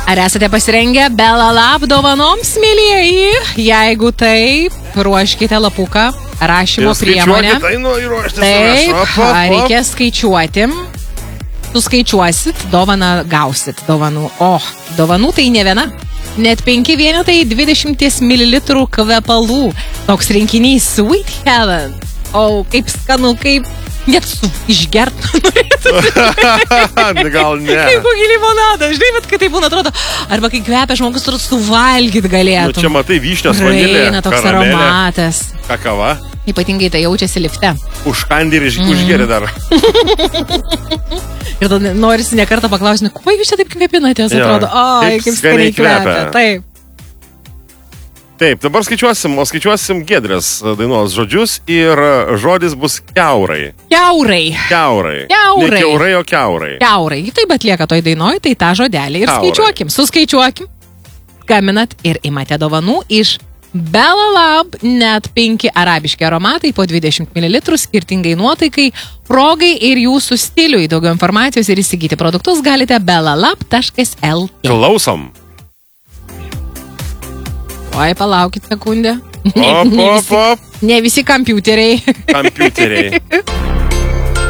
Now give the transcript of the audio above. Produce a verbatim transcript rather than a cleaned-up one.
Ar esate pasirengę Belalab dovanoms, mėlyjeji? Jeigu taip, ruoškite lapuką, rašymo priemonę. Taip, reikės skaičiuoti. Suskaičiuosit, dovaną gausit. Dovanų. O, dovanų tai ne viena. Net penki vienetai dvidešimt mililitrų kvepalų. Toks rinkinys Sweet Heaven. O, kaip skanu, kaip net su išgert norėtų. Gal ne. Kaip kokį limonadą, žinai, bet kai tai būna atrodo. Arba kai kvepia žmogus, turbūt suvalgyt galėtum. Nu, čia matai vyšnios vanilė, Reina toks karamelė, aromatas. kakava. Ypatingai tai jaučiasi lifte. Užkandi ir Mm. užgeri dar. Ir tada norisi nekartą paklausti, kuo jūs čia taip kvepinatės, Jo, atrodo, oi, kaip kaip skaniai skaniai kvepia. kvepia. Taip. Taip, dabar skaičiuosim, o skaičiuosim Giedrės dainos žodžius ir žodis bus kiaurai. Kiaurai. Kiaurai. Kiaurai. Ne kiaurai, o kiaurai. Kiaurai. Taip atlieka toj dainoj, tai tą žodelį ir Kiaurai. skaičiuokim. Suskaičiuokim. Gaminat ir imate dovanų iš Belalab, net penki arabiški aromatai po dvidešimt mililitrų skirtingai nuotaikai, progai ir jūsų stiliui. Daugiau informacijos ir įsigyti produktus galite belalab taškas lt. Klausom. Oi, palaukit sekundę. Op, Ne op, visi, op. ne visi kompiuteriai. Kompiuteriai.